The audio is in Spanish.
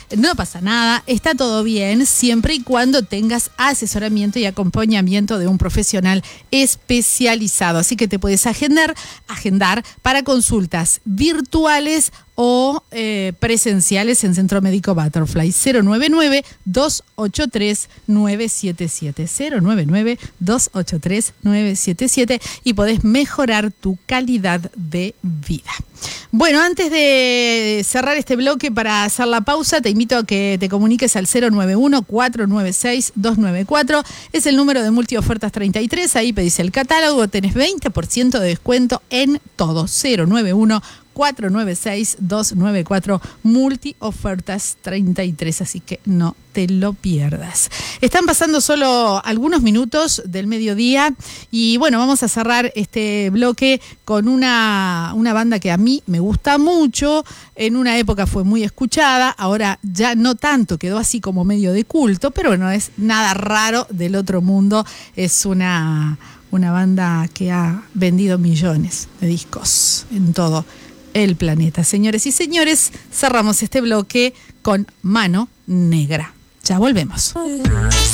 no pasa nada, está todo bien, siempre y cuando tengas asesoramiento y acompañamiento de un profesional especializado. Así que te puedes agendar para consultas virtuales o presenciales en Centro Médico Butterfly. 099-283-977. 099-283-977 y podés mejorar tu calidad de vida. Bueno, antes de cerrar este bloque para hacer la pausa, te invito a que te comuniques al 091-496-294. Es el número de Multiofertas 33. Ahí pedís el catálogo, tenés 20% de descuento en todo. 091-496-294, Multiofertas 33, así que no te lo pierdas. Están pasando solo algunos minutos del mediodía y bueno, vamos a cerrar este bloque con una banda que a mí me gusta mucho. En una época fue muy escuchada, ahora ya no tanto, quedó así como medio de culto, pero bueno, es nada raro del otro mundo. Es una banda que ha vendido millones de discos en todo el planeta. Señores y señores, cerramos este bloque con Mano Negra. Ya volvemos.